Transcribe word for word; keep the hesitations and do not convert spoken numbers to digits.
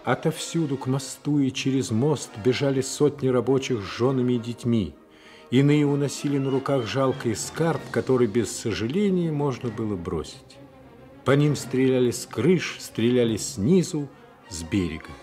Отовсюду к мосту и через мост бежали сотни рабочих с женами и детьми. Иные уносили на руках жалкий скарб, который без сожаления можно было бросить. По ним стреляли с крыш, стреляли снизу, с берега.